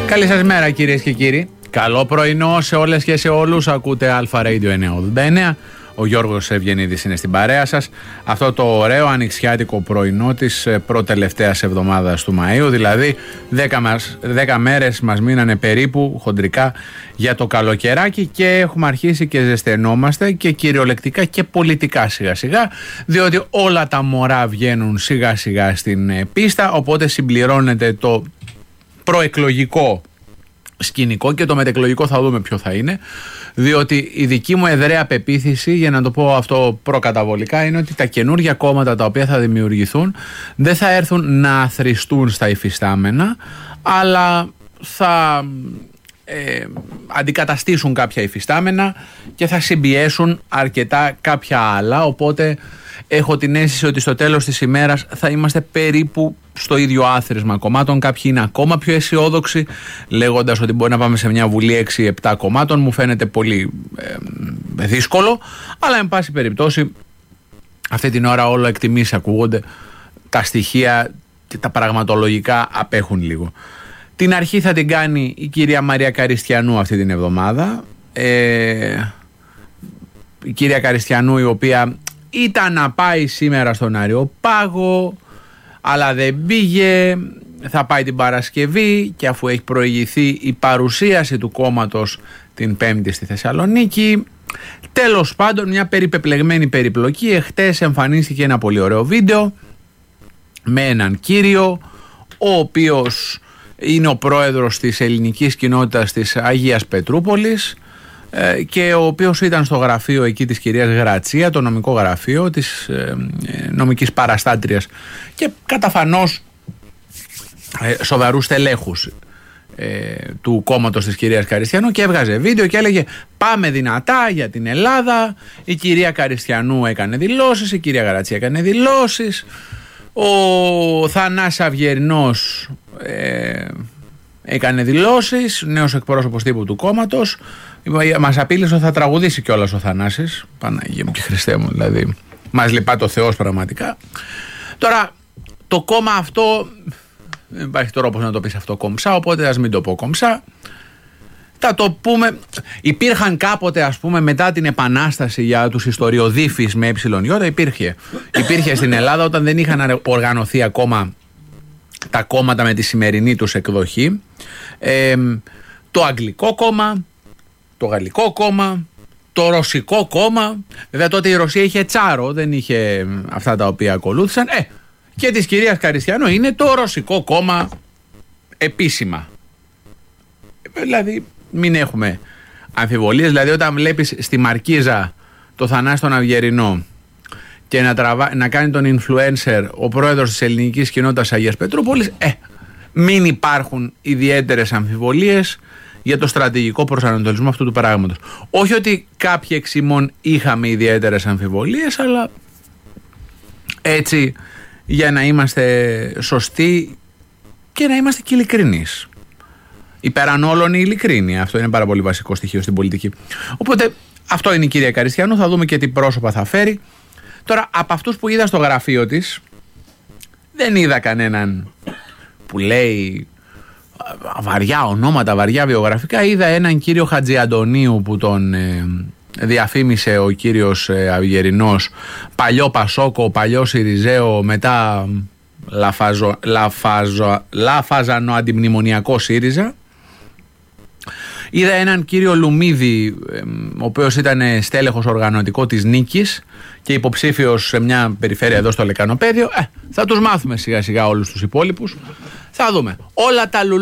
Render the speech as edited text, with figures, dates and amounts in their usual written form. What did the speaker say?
Καλή σας μέρα κυρίες και κύριοι. Καλό πρωινό σε όλες και σε όλους. Ακούτε Αλφα Radio 989. Ο Γιώργος Ευγενίδης είναι στην παρέα σας. Αυτό το ωραίο ανοιξιάτικο πρωινό της προτελευταίας εβδομάδας του Μαΐου. Δηλαδή 10 μέρες μας μείνανε περίπου χοντρικά για το καλοκαιράκι και έχουμε αρχίσει και ζεσθενόμαστε και κυριολεκτικά και πολιτικά σιγά σιγά, διότι όλα τα μωρά βγαίνουν σιγά σιγά στην πίστα, οπότε συμπληρώνεται το προεκλογικό σκηνικό και το μετεκλογικό θα δούμε ποιο θα είναι, διότι η δική μου εδραία πεποίθηση, για να το πω αυτό προκαταβολικά, είναι ότι τα καινούργια κόμματα τα οποία θα δημιουργηθούν δεν θα έρθουν να αθροιστούν στα υφιστάμενα, αλλά θα αντικαταστήσουν κάποια υφιστάμενα και θα συμπιέσουν αρκετά κάποια άλλα, οπότε έχω την αίσθηση ότι στο τέλος της ημέρας θα είμαστε περίπου στο ίδιο άθροισμα κομμάτων. Κάποιοι είναι ακόμα πιο αισιόδοξοι, λέγοντας ότι μπορεί να πάμε σε μια βουλή 6-7 κομμάτων. Μου φαίνεται πολύ δύσκολο, αλλά εν πάση περιπτώσει αυτή την ώρα όλο εκτιμήσεις ακούγονται. Τα στοιχεία και τα πραγματολογικά απέχουν λίγο. Την αρχή θα την κάνει η κυρία Μαρία Καριστιανού αυτή την εβδομάδα. Η κυρία Καριστιανού, η οποία ήταν να πάει σήμερα στον Αριοπάγο, αλλά δεν πήγε. Θα πάει την Παρασκευή και αφού έχει προηγηθεί η παρουσίαση του κόμματος την Πέμπτη στη Θεσσαλονίκη. Τέλος πάντων, μια περιπεπλεγμένη περιπλοκή. Εχτες εμφανίστηκε ένα πολύ ωραίο βίντεο με έναν κύριο, ο οποίος είναι ο πρόεδρος της ελληνικής κοινότητας της Αγίας Πετρούπολης και ο οποίος ήταν στο γραφείο εκεί της κυρίας Γρατσία, το νομικό γραφείο της νομικής παραστάτριας και καταφανώς σοβαρούς τελέχους του κόμματος της κυρίας Καριστιανού, και έβγαζε βίντεο και έλεγε πάμε δυνατά για την Ελλάδα. Η κυρία Καριστιανού έκανε δηλώσεις, η κυρία Γρατσία έκανε δηλώσεις, ο Θανάσης Αυγερινός έκανε δηλώσεις, νέος εκπρόσωπος τύπου του κόμματος. Μας απείλησε ότι θα τραγουδήσει κιόλας ο Θανάσης. Παναγία μου και Χριστέ μου, δηλαδή μας λυπά το Θεός πραγματικά. Τώρα το κόμμα αυτό, δεν υπάρχει τρόπος να το πεις αυτό κομψά, οπότε ας μην το πω κομψά. Θα το πούμε. Υπήρχαν κάποτε, ας πούμε, μετά την επανάσταση για τους ιστοριοδίφεις με ΕΙ, υπήρχε στην Ελλάδα όταν δεν είχαν οργανωθεί ακόμα τα κόμματα με τη σημερινή τους εκδοχή, το Αγγλικό κόμμα, το Γαλλικό κόμμα, το Ρωσικό κόμμα. Βέβαια τότε η Ρωσία είχε τσάρο, δεν είχε αυτά τα οποία ακολούθησαν, και της κυρίας Καριστιανού είναι το Ρωσικό κόμμα επίσημα. Δηλαδή μην έχουμε αμφιβολίες. Δηλαδή όταν βλέπεις στη Μαρκίζα το Θανάση τον Αυγερινό και να κάνει τον influencer ο πρόεδρος της ελληνικής κοινότητας Αγίας Πετρούπολης, μην υπάρχουν ιδιαίτερες αμφιβολίες για το στρατηγικό προσανατολισμό αυτού του πράγματος. Όχι ότι κάποιοι εξ ημών είχαμε ιδιαίτερες αμφιβολίες, αλλά έτσι για να είμαστε σωστοί και να είμαστε και ειλικρινείς. Υπέραν όλων η ειλικρίνεια. Αυτό είναι πάρα πολύ βασικό στοιχείο στην πολιτική. Οπότε αυτό είναι η κυρία Καριστιανού. Θα δούμε και τι πρόσωπα θα φέρει. Τώρα, από αυτούς που είδα στο γραφείο της, δεν είδα κανέναν που λέει βαριά ονόματα, βαριά βιογραφικά. Είδα έναν κύριο Χατζιαντονίου που τον διαφήμισε ο κύριος Αυγερινός, παλιό Πασόκο, παλιό Σιριζέο, μετά λαφαζανο αντιμνημονιακό ΣΥΡΙΖΑ. Είδα έναν κύριο Λουμίδη, ο οποίος ήταν στέλεχος οργανωτικό της Νίκης και υποψήφιος σε μια περιφέρεια εδώ στο Λεκανοπέδιο. Θα τους μάθουμε σιγά σιγά όλους τους υπόλοιπους. Θα δούμε. Όλα τα